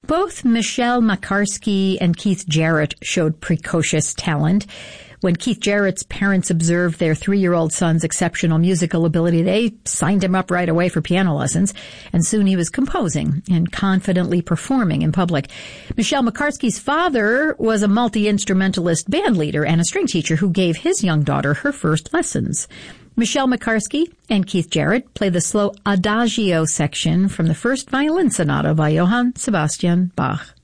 Both Michelle Makarsky and Keith Jarrett showed precocious talent. When Keith Jarrett's parents observed their 3-year-old son's exceptional musical ability, they signed him up right away for piano lessons, and soon he was composing and confidently performing in public. Michelle Makarsky's father was a multi-instrumentalist band leader and a string teacher who gave his young daughter her first lessons. Michelle Makarsky and Keith Jarrett play the slow Adagio section from the first violin sonata by Johann Sebastian Bach.